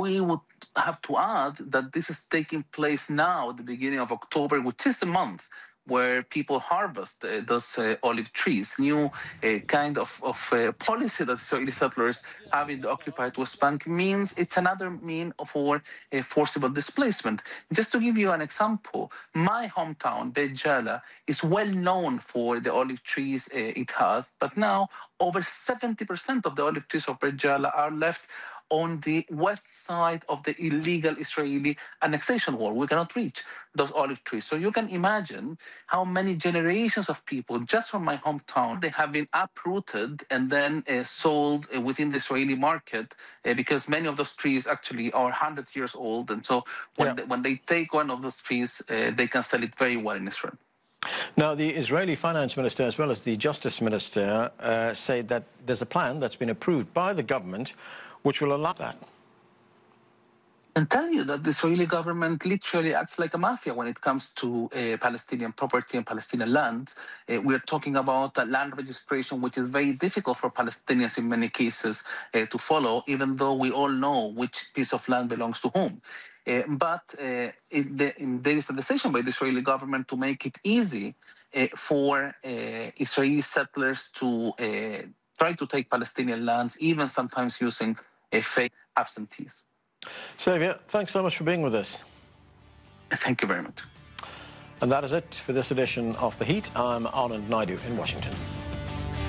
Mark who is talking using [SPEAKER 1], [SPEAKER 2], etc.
[SPEAKER 1] we would have to add that this is taking place now at the beginning of October, which is the month where people harvest those olive trees. New kind of policy that Israeli settlers have in the occupied West Bank means it's another mean for forcible displacement. Just to give you an example, my hometown, Beit Jala, is well known for the olive trees it has, but now over 70% of the olive trees of Beit Jala are left on the west side of the illegal Israeli annexation wall. We cannot reach those olive trees. So you can imagine how many generations of people just from my hometown, they have been uprooted and then sold within the Israeli market because many of those trees actually are 100 years old. And so when they take one of those trees, they can sell it very well in Israel.
[SPEAKER 2] Now, the Israeli finance minister as well as the justice minister say that there's a plan that's been approved by the government which will allow that.
[SPEAKER 1] And tell you that the Israeli government literally acts like a mafia when it comes to Palestinian property and Palestinian land. We're talking about a land registration, which is very difficult for Palestinians in many cases to follow, even though we all know which piece of land belongs to whom. But there is a decision by the Israeli government to make it easy for Israeli settlers to try to take Palestinian lands, even sometimes using fake absentees.
[SPEAKER 2] Xavier, thanks so much for being with us.
[SPEAKER 1] Thank you very much.
[SPEAKER 2] And that is it for this edition of The Heat. I'm Anand Naidu in Washington.